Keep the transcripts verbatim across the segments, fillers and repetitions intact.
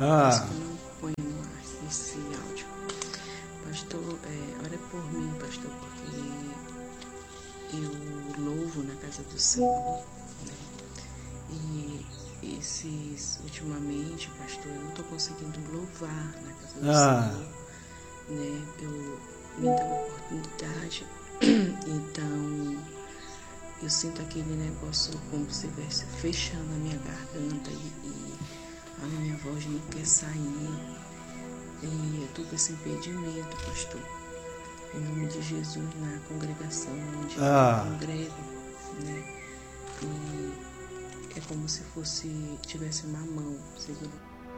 Ah. Por isso que eu não ponho no ar esse áudio. Pastor, é, ora por mim, pastor, porque eu louvo na casa do Senhor, né? E esses, ultimamente, pastor, eu não estou conseguindo louvar na casa do Ah. Senhor, né? Eu me dá uma oportunidade, então eu sinto aquele negócio como se estivesse fechando a minha garganta e, e a minha voz não quer sair. E eu estou com esse impedimento, pastor. Em nome de Jesus, na congregação onde Ah. eu congrego, né? E é como se fosse, tivesse uma mão segurando.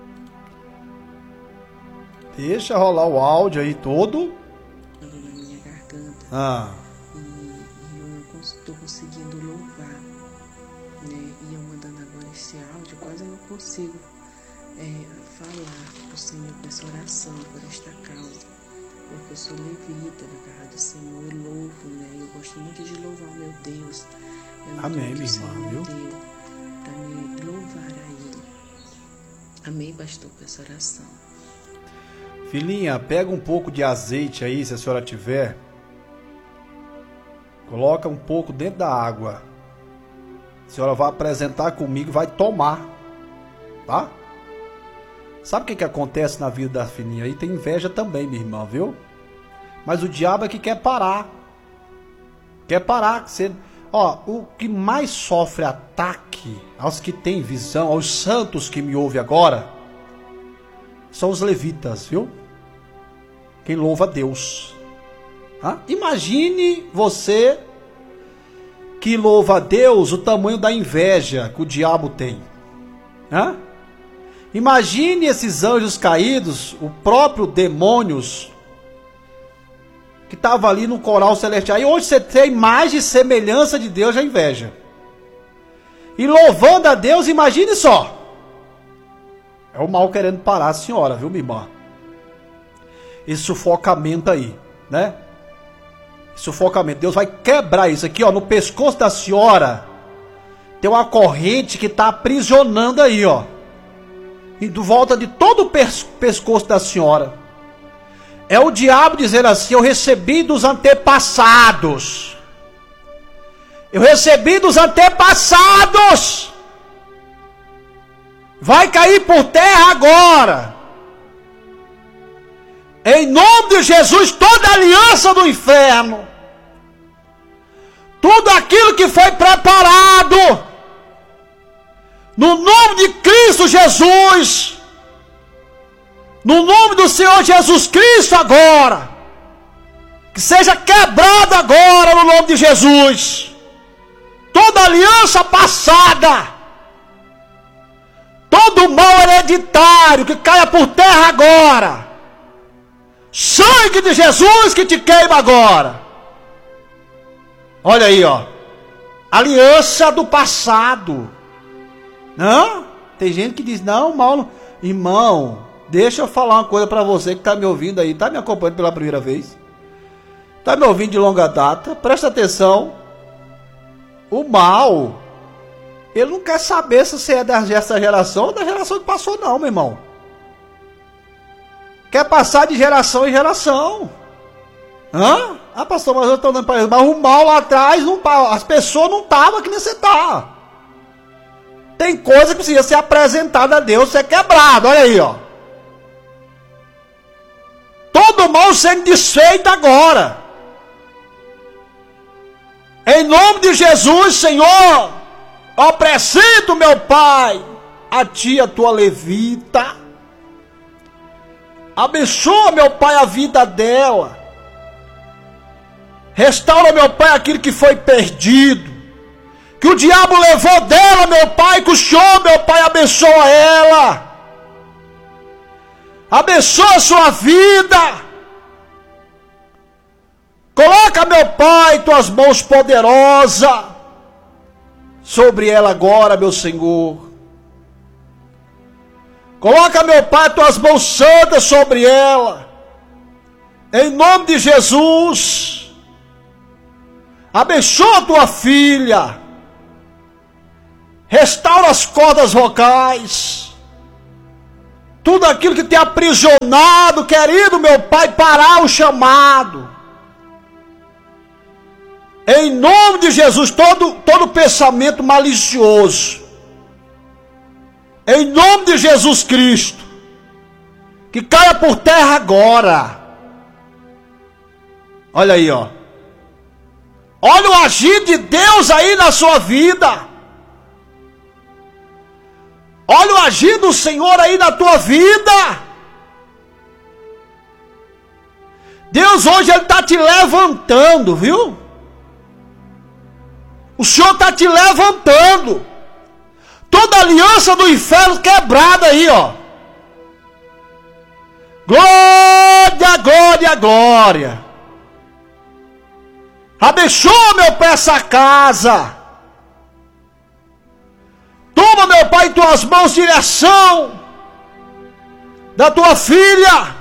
Deixa rolar o áudio aí todo. Na minha garganta. Ah. E, e eu não estou conseguindo louvar, né? E eu mandando agora esse áudio, quase não consigo é, falar para o Senhor com essa oração por esta causa, porque eu sou levita na casa do Senhor, eu louvo, né? Eu gosto muito de louvar o meu Deus. É Amém, minha irmã, viu? Deu para me louvar a Ele. Amém, pastor, com essa oração. Filhinha, pega um pouco de azeite aí, se a senhora tiver. Coloca um pouco dentro da água. A senhora vai apresentar comigo e vai tomar. Tá? Sabe o que, que acontece na vida da filhinha aí? Tem inveja também, minha irmã, viu? Mas o diabo é que quer parar. Quer parar. Você... Ó, o que mais sofre ataque aos que têm visão, aos santos que me ouvem agora, são os levitas, viu? Quem louva a Deus. Hã? Imagine você que louva a Deus o tamanho da inveja que o diabo tem. Hã? Imagine esses anjos caídos, o próprio demônios, que estava ali no coral celestial. E hoje você tem imagem e semelhança de Deus, a inveja. E louvando a Deus, imagine só. É o mal querendo parar a senhora, viu, minha irmã? Esse sufocamento aí, né? Esse sufocamento. Deus vai quebrar isso aqui, ó. No pescoço da senhora tem uma corrente que está aprisionando aí, ó. E do volta de todo o pes- pescoço da senhora. É o diabo dizendo assim: eu recebi dos antepassados. Eu recebi dos antepassados. Vai cair por terra agora. Em nome de Jesus, toda aliança do inferno, tudo aquilo que foi preparado, no nome de Cristo Jesus, no nome do Senhor Jesus Cristo agora, que seja quebrado agora no nome de Jesus, toda aliança passada, todo mal hereditário que caia por terra agora. Sangue de Jesus que te queima agora. Olha aí, ó. Aliança do passado. Não? Tem gente que diz, não, mal. Irmão, deixa eu falar uma coisa pra você que tá me ouvindo aí, tá me acompanhando pela primeira vez, tá me ouvindo de longa data, presta atenção. O mal, ele não quer saber se você é dessa geração ou da geração que passou, não, meu irmão. Quer passar de geração em geração. Hã? Ah, pastor, mas eu estou dando para ele. Mas o mal lá atrás, não, as pessoas não estavam que nem você está. Tem coisa que precisa ser apresentada a Deus, ser quebrado. Olha aí, ó. Todo mal sendo desfeito agora. Em nome de Jesus, Senhor, eu apresento, meu Pai, a ti, a tua levita. Abençoa, meu Pai, a vida dela. Restaura, meu Pai, aquilo que foi perdido, que o diabo levou dela, meu Pai, que o Senhor, meu Pai, abençoa ela. Abençoa a sua vida. Coloca, meu Pai, tuas mãos poderosas sobre ela agora, meu Senhor. Coloca, meu Pai, tuas mãos santas sobre ela. Em nome de Jesus. Abençoa tua filha. Restaura as cordas vocais. Tudo aquilo que tem aprisionado, querido meu Pai, parar o chamado. Em nome de Jesus, todo, todo pensamento malicioso, em nome de Jesus Cristo, que caia por terra agora. Olha aí, ó. Olha o agir de Deus aí na sua vida. Olha o agir do Senhor aí na tua vida. Deus hoje Ele está te levantando, viu? O Senhor está te levantando. Toda aliança do inferno quebrada aí, ó. Glória, glória, glória. Abençoa, meu Pai, essa casa. Toma, meu Pai, em tuas mãos direção da tua filha.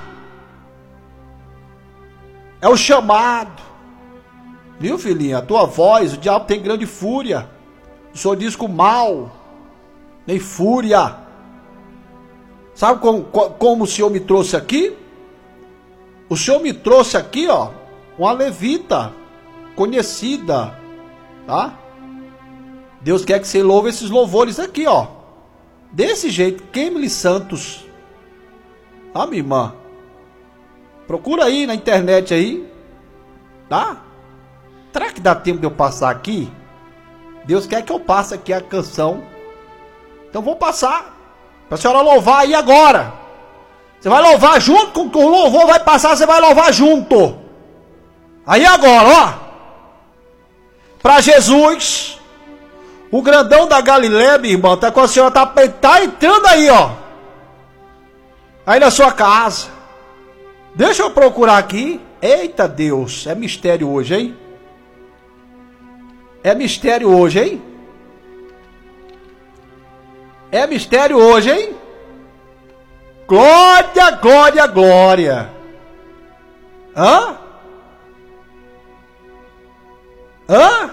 É o chamado. Viu, filhinha? A tua voz, o diabo tem grande fúria. O Senhor diz com mal, nem fúria. Sabe como, como o Senhor me trouxe aqui? O Senhor me trouxe aqui, ó, uma levita conhecida, tá? Deus quer que você louve esses louvores aqui, ó. Desse jeito, queime-lhe santos. Tá, minha irmã? Procura aí na internet aí, tá? Será que dá tempo de eu passar aqui? Deus quer que eu passe aqui a canção. Então vou passar para a senhora louvar aí agora. Você vai louvar junto com o louvor, vai passar, você vai louvar junto. Aí agora, ó. Para Jesus, o grandão da Galileia, minha irmã, tá com a senhora, tá, tá entrando aí, ó. Aí na sua casa. Deixa eu procurar aqui. Eita Deus, é mistério hoje, hein? É mistério hoje, hein? É mistério hoje, hein? Glória, glória, glória. Hã? Hã?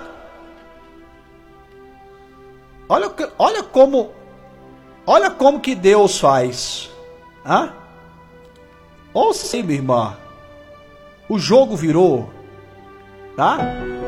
Olha, olha como, olha como que Deus faz. Hã? Ouça sim, minha irmã. O jogo virou, tá?